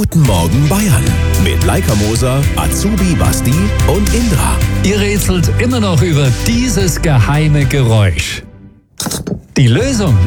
Guten Morgen Bayern mit Laika Moser, Azubi Basti und Indra. Ihr rätselt immer noch über dieses geheime Geräusch. Die Lösung